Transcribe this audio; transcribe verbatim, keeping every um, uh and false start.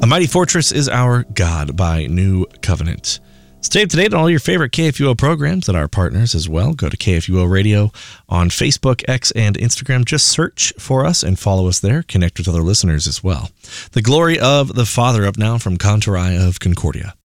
A Mighty Fortress is Our God by New Covenant. Stay up to date on all your favorite K F U O programs and our partners as well. Go to K F U O Radio on Facebook, X, and Instagram. Just search for us and follow us there. Connect with other listeners as well. The Glory of the Father up now from Cantorai of Concordia.